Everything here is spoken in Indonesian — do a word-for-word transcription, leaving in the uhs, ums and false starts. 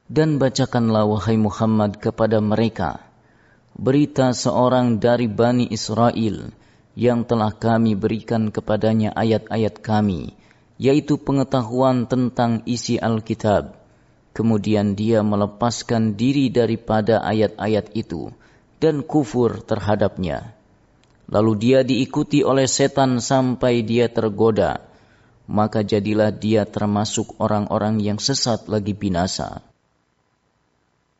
Dan bacakanlah wahai Muhammad kepada mereka berita seorang dari Bani Israel yang telah kami berikan kepadanya ayat-ayat kami, yaitu pengetahuan tentang isi Alkitab. Kemudian dia melepaskan diri daripada ayat-ayat itu dan kufur terhadapnya. Lalu dia diikuti oleh setan sampai dia tergoda, maka jadilah dia termasuk orang-orang yang sesat lagi binasa.